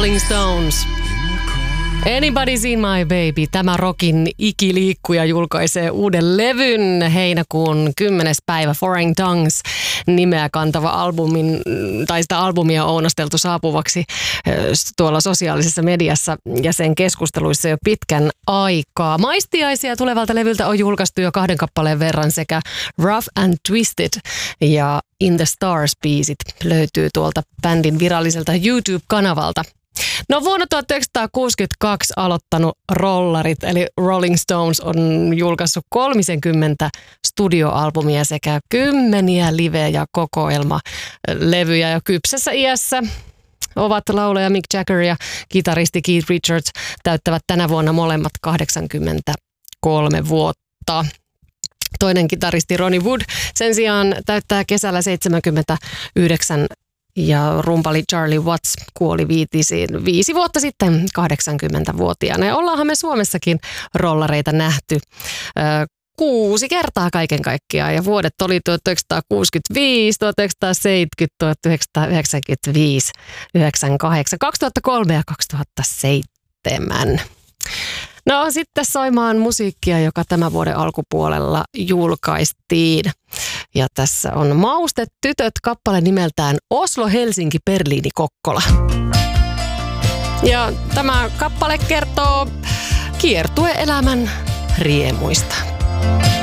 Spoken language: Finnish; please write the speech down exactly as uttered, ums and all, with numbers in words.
Rolling Stones. Anybody Seen My Baby? Tämä rockin ikiliikkuja julkaisee uuden levyn heinäkuun kymmenes päivä. Foreign Tongues nimeä kantava albumin, tai sitä albumia on ounasteltu saapuvaksi tuolla sosiaalisessa mediassa ja sen keskusteluissa jo pitkän aikaa. Maistiaisia tulevalta levyltä on julkaistu jo kahden kappaleen verran sekä Rough and Twisted ja In the Stars-biisit löytyy tuolta bändin viralliselta YouTube-kanavalta. No vuonna tuhatyhdeksänsataakuusikymmentäkaksi aloittanut rollarit, eli Rolling Stones on julkaissut kolmekymmentä studioalbumia sekä kymmeniä live- ja kokoelmalevyjä ja kypsessä iässä ovat laulaja Mick Jagger ja kitaristi Keith Richards täyttävät tänä vuonna molemmat kahdeksankymmentäkolme vuotta. Toinen kitaristi Ronnie Wood sen sijaan täyttää kesällä seitsemänkymmentäyhdeksän ja rumpali Charlie Watts kuoli viitisiin viisi vuotta sitten kahdeksankymmentävuotiaana. Ja ollaanhan me Suomessakin rollareita nähty ö, kuusi kertaa kaiken kaikkiaan. Ja vuodet oli tuhatyhdeksänsataakuusikymmentäviisi, tuhatyhdeksänsataaseitsemänkymmentä, tuhatyhdeksänsataayhdeksänkymmentäviisi, yhdeksänkymmentäkahdeksan, kaksituhattakolme ja kaksituhattaseitsemän. No sitten soimaan musiikkia, joka tämän vuoden alkupuolella julkaistiin. Ja tässä on Maustetytöt kappale nimeltään Oslo, Helsinki, Berliini, Kokkola. Ja tämä kappale kertoo kiertueelämän riemuista.